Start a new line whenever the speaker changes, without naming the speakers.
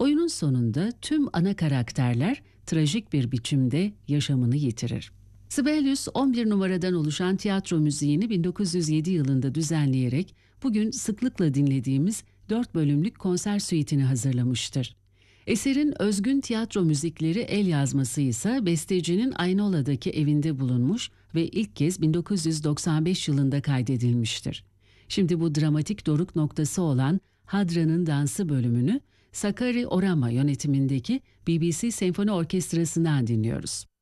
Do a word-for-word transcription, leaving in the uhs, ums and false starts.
Oyunun sonunda tüm ana karakterler trajik bir biçimde yaşamını yitirir. Sibelius on bir numaradan oluşan tiyatro müziğini bin dokuz yüz yedi yılında düzenleyerek bugün sıklıkla dinlediğimiz dört bölümlük konser süitini hazırlamıştır. Eserin özgün tiyatro müzikleri el yazması ise bestecinin Aynola'daki evinde bulunmuş ve ilk kez bin dokuz yüz doksan beş yılında kaydedilmiştir. Şimdi bu dramatik doruk noktası olan Hadra'nın Dansı bölümünü Sakari Orama yönetimindeki B B C Senfoni Orkestrası'ndan dinliyoruz.